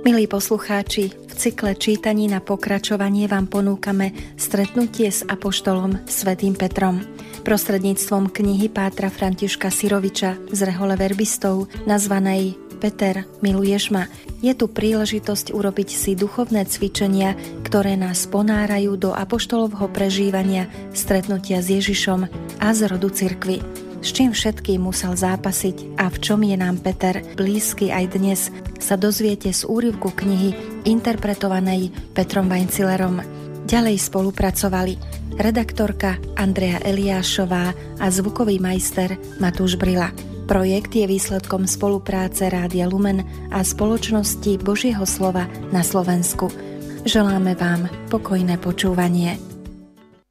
Milí poslucháči, v cykle čítaní na pokračovanie vám ponúkame stretnutie s apoštolom svätým Petrom. Prostredníctvom knihy pátra Františka Syroviča z rehole verbistov nazvanej Peter, miluješ ma, je tu príležitosť urobiť si duchovné cvičenia, ktoré nás ponárajú do apoštolovho prežívania stretnutia s Ježišom a z rodu cirkvi. S čím všetkým musel zápasiť a v čom je nám Peter blízky aj dnes, sa dozviete z úryvku knihy interpretovanej Petrom Vajncilerom. Ďalej spolupracovali redaktorka Andrea Eliášová a zvukový majster Matúš Brila. Projekt je výsledkom spolupráce Rádia Lumen a spoločnosti Božieho slova na Slovensku. Želáme vám pokojné počúvanie.